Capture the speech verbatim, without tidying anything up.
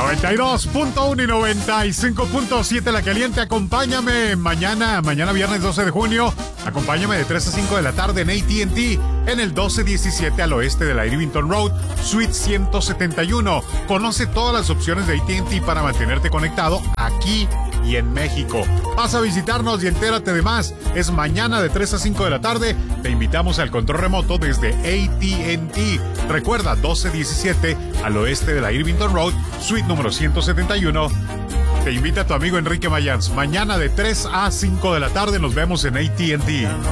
noventa y dos punto uno y noventa y cinco punto siete La Caliente. Acompáñame mañana, mañana viernes doce de junio. Acompáñame de tres a cinco de la tarde en A T and T, en el doce diecisiete al oeste de la Irvington Road, Suite ciento setenta y uno. Conoce todas las opciones de A T and T para mantenerte conectado aquí y en México. Pasa a visitarnos y entérate de más. Es mañana de tres a cinco de la tarde. Te invitamos al control remoto desde A T and T. Recuerda, doce diecisiete al oeste de la Irvington Road, Suite número ciento setenta y uno. Te invita tu amigo Enrique Mayans. Mañana de tres a cinco de la tarde nos vemos en A T and T.